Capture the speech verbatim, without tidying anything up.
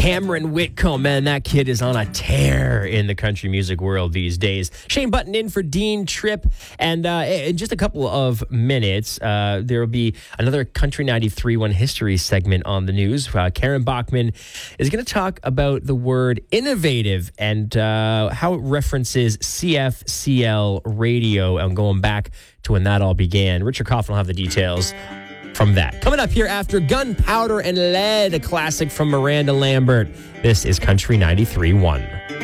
Cameron Whitcomb, man, that kid is on a tear in the country music world these days. Shane Button in for Dean Tripp. And uh, in just a couple of minutes, uh, there will be another Country ninety-three one history segment on the news. Uh, Karen Bachman is going to talk about the word innovative and uh, how it references C F C L radio and going back to when that all began. Richard Coffin will have the details from that. Coming up here after Gunpowder and Lead, a classic from Miranda Lambert. This is Country ninety-three one.